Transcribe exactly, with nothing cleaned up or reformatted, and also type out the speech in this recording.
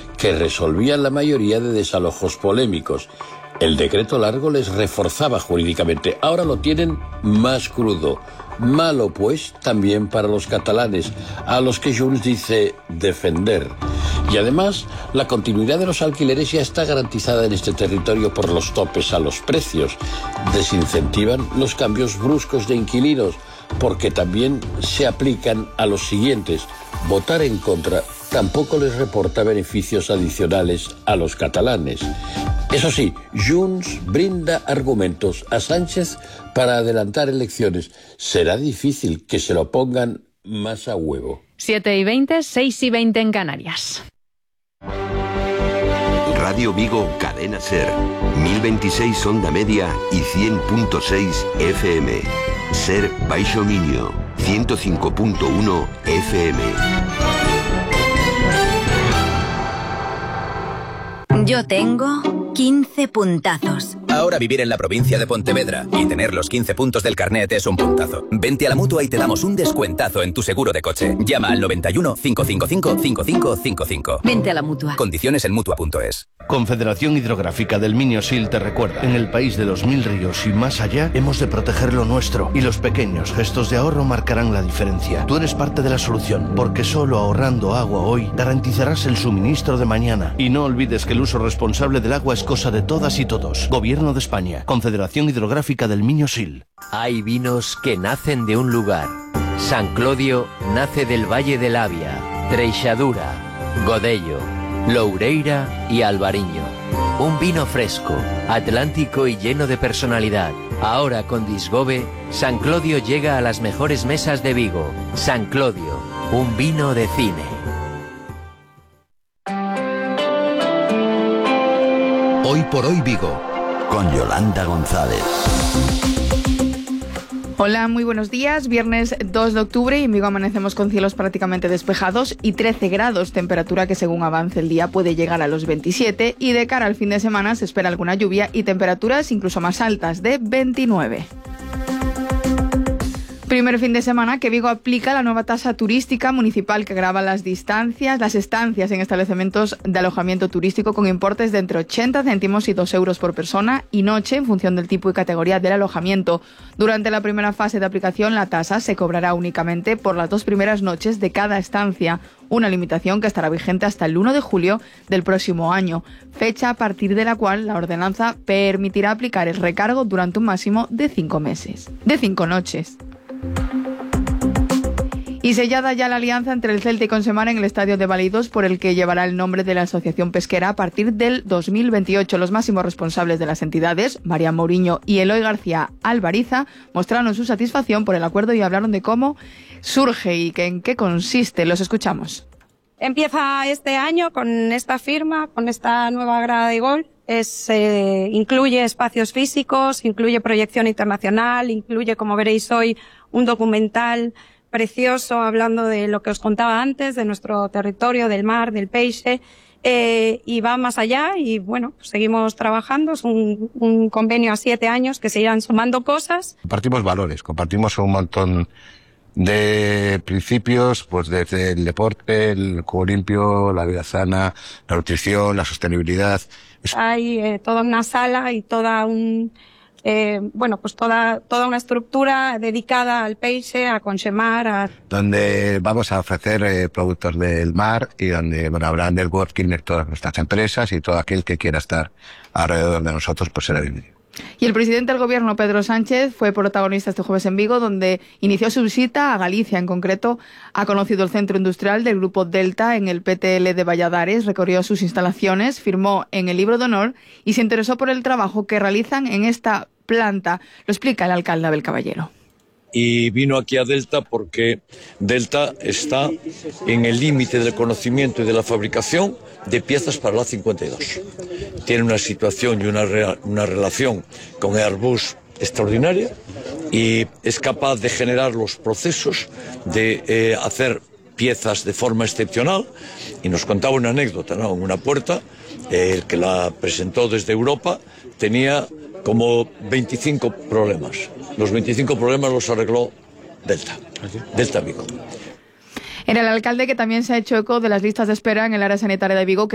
que resolvían la mayoría de desalojos polémicos. El decreto largo les reforzaba jurídicamente. Ahora lo tienen más crudo. Malo, pues, también para los catalanes, a los que Junts dice defender. Y además, la continuidad de los alquileres ya está garantizada en este territorio por los topes a los precios. Desincentivan los cambios bruscos de inquilinos, porque también se aplican a los siguientes. Votar en contra tampoco les reporta beneficios adicionales a los catalanes. Eso sí, Junts brinda argumentos a Sánchez para adelantar elecciones. Será difícil que se lo pongan más a huevo. siete y veinte, seis y veinte en Canarias. Radio Vigo, Cadena Ser, mil veintiséis onda media y cien punto seis F M. Ser Baixo Miño, ciento cinco punto uno F M. Yo tengo quince puntazos. Ahora vivir en la provincia de Pontevedra y tener los quince puntos del carnet es un puntazo. Vente a la Mutua y te damos un descuentazo en tu seguro de coche. Llama al noventa y uno, cinco cinco cinco, cinco cinco cinco cinco. Vente a la Mutua. Condiciones en Mutua punto es. Confederación Hidrográfica del Miño-Sil te recuerda: en el país de los mil ríos y más allá, hemos de proteger lo nuestro, y los pequeños gestos de ahorro marcarán la diferencia. Tú eres parte de la solución, porque solo ahorrando agua hoy garantizarás el suministro de mañana. Y no olvides que el uso responsable del agua es cosa de todas y todos. Gobierno de España, Confederación Hidrográfica del Miño-Sil. Hay vinos que nacen de un lugar. San Clodio nace del Valle del Avia, Treixadura, Godello, Loureira y Albariño. Un vino fresco, atlántico y lleno de personalidad. Ahora con Disgobe, San Clodio llega a las mejores mesas de Vigo. San Clodio, un vino de cine. Hoy por hoy Vigo, con Yolanda González. Hola, muy buenos días. Viernes dos de octubre y en Vigo amanecemos con cielos prácticamente despejados y trece grados, temperatura que según avance el día puede llegar a los veintisiete, y de cara al fin de semana se espera alguna lluvia y temperaturas incluso más altas, de veintinueve. Primer fin de semana que Vigo aplica la nueva tasa turística municipal que grava las distancias, las estancias en establecimientos de alojamiento turístico con importes de entre ochenta céntimos y dos euros por persona y noche en función del tipo y categoría del alojamiento. Durante la primera fase de aplicación, la tasa se cobrará únicamente por las dos primeras noches de cada estancia, una limitación que estará vigente hasta el uno de julio del próximo año, fecha a partir de la cual la ordenanza permitirá aplicar el recargo durante un máximo de cinco meses, de cinco noches. Y sellada ya la alianza entre el Celta y Consemar en el estadio de Baleidos, por el que llevará el nombre de la asociación pesquera a partir del dos mil veintiocho. Los máximos responsables de las entidades, María Mourinho y Eloy García Alvariza, mostraron su satisfacción por el acuerdo y hablaron de cómo surge y que en qué consiste. Los escuchamos. Empieza este año con esta firma, con esta nueva grada de gol. Es, eh, incluye espacios físicos, incluye proyección internacional, incluye, como veréis hoy, un documental precioso hablando de lo que os contaba antes, de nuestro territorio, del mar, del peixe, eh, y va más allá y bueno, pues seguimos trabajando. Es un, un convenio a siete años que se irán sumando cosas. Compartimos valores, compartimos un montón de principios, pues desde el deporte, el juego limpio, la vida sana, la nutrición, la sostenibilidad. Hay eh, toda una sala y toda un Eh, bueno, pues toda, toda una estructura dedicada al peixe, a Consemar, a... donde vamos a ofrecer eh, productos del mar y donde, bueno, habrá networking de todas nuestras empresas y todo aquel que quiera estar alrededor de nosotros, pues será bienvenido. Y el presidente del Gobierno, Pedro Sánchez, fue protagonista este jueves en Vigo, donde inició su visita a Galicia. En concreto, ha conocido el centro industrial del Grupo Delta en el P T L de Valladares, recorrió sus instalaciones, firmó en el libro de honor y se interesó por el trabajo que realizan en esta planta. Lo explica el alcalde Abel Caballero. Y vino aquí a Delta porque Delta está en el límite del conocimiento y de la fabricación de piezas para la cincuenta y dos. Tiene una situación y una, re- una relación con Airbus extraordinaria y es capaz de generar los procesos de eh, hacer piezas de forma excepcional. Y nos contaba una anécdota, ¿no? En una puerta, eh, el que la presentó desde Europa tenía como veinticinco problemas. Los veinticinco problemas los arregló Delta, Delta Vigo. Era el alcalde que también se ha hecho eco de las listas de espera en el área sanitaria de Vigo, que